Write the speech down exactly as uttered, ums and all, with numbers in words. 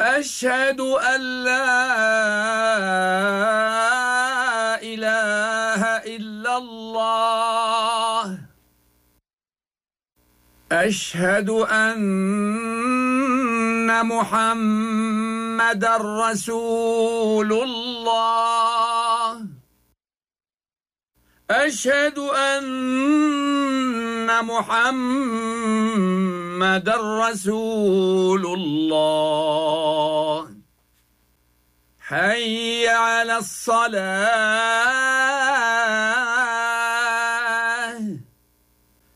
أشهد أن لا إله إلا الله. أشهد أن محمدًا رسول الله. أشهد أن محمدًا رسول الله. حي على الصلاة.